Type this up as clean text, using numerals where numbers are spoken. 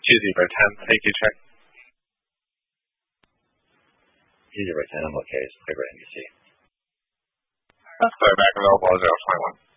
2-10. Thank you, Chuck. Easy by 10, I'm okay. It's clear by NBC. That's clear back available 021.